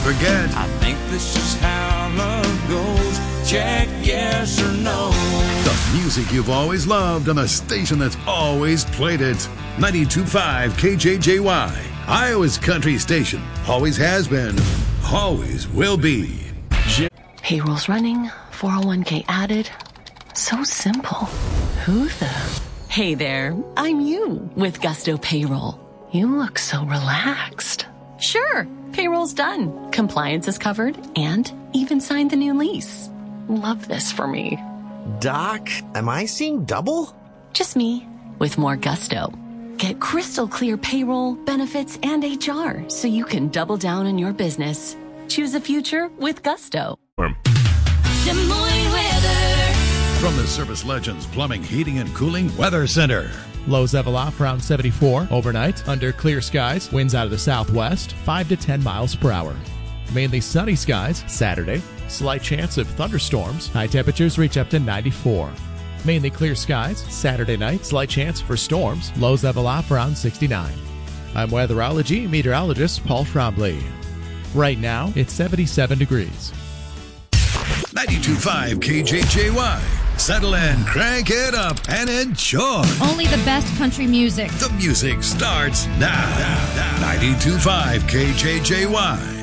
forget. I think this is how love goes. Check yes or no. The music you've always loved on the station that's always played it. 92.5 KJJY. Iowa's country station. Always has been. Always will be. Payroll's running, 401k added. So simple. Who the? Hey there, I'm you with Gusto Payroll. You look so relaxed. Sure, payroll's done. Compliance is covered and even signed the new lease. Love this for me. Doc, am I seeing double? Just me with more Gusto. Get crystal clear payroll, benefits, and HR so you can double down on your business. Choose a future with Gusto. Des Moines weather. From the Service Legends Plumbing, Heating, and Cooling Weather Center. Lows level off around 74 overnight under clear skies. Winds out of the southwest, 5 to 10 miles per hour. Mainly sunny skies Saturday. Slight chance of thunderstorms. High temperatures reach up to 94. Mainly clear skies Saturday night. Slight chance for storms. Lows level off around 69. I'm weatherology meteorologist Paul Trombley. Right now, it's 77 degrees. 92.5 KJJY. Settle in, crank it up, and enjoy. Only the best country music. The music starts now. 92.5 KJJY.